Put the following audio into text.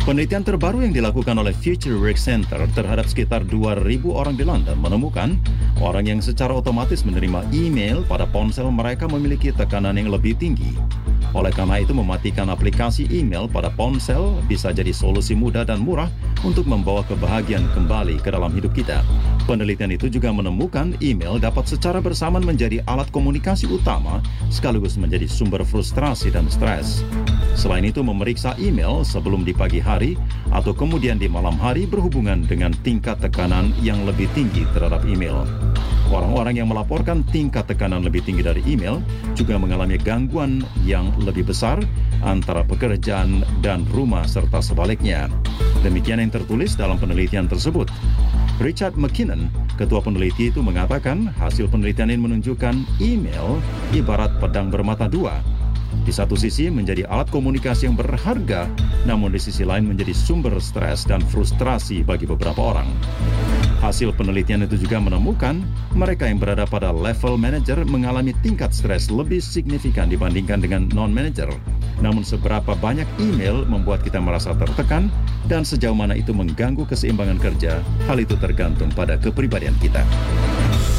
Penelitian terbaru yang dilakukan oleh Future Work Center terhadap sekitar 2.000 orang di London menemukan orang yang secara otomatis menerima email pada ponsel mereka memiliki tekanan yang lebih tinggi. Oleh karena itu, mematikan aplikasi email pada ponsel bisa jadi solusi mudah dan murah untuk membawa kebahagiaan kembali ke dalam hidup kita. Penelitian itu juga menemukan email dapat secara bersamaan menjadi alat komunikasi utama sekaligus menjadi sumber frustrasi dan stres. Selain itu, memeriksa email sebelum di pagi hari atau kemudian di malam hari berhubungan dengan tingkat tekanan yang lebih tinggi terhadap email. Orang-orang yang melaporkan tingkat tekanan lebih tinggi dari email juga mengalami gangguan yang lebih besar antara pekerjaan dan rumah serta sebaliknya. Demikian yang tertulis dalam penelitian tersebut. Richard McKinnon, ketua peneliti itu mengatakan hasil penelitian ini menunjukkan email ibarat pedang bermata dua. Di satu sisi menjadi alat komunikasi yang berharga, namun di sisi lain menjadi sumber stres dan frustrasi bagi beberapa orang. Hasil penelitian itu juga menemukan mereka yang berada pada level manager mengalami tingkat stres lebih signifikan dibandingkan dengan non-manager. Namun seberapa banyak email membuat kita merasa tertekan dan sejauh mana itu mengganggu keseimbangan kerja, hal itu tergantung pada kepribadian kita.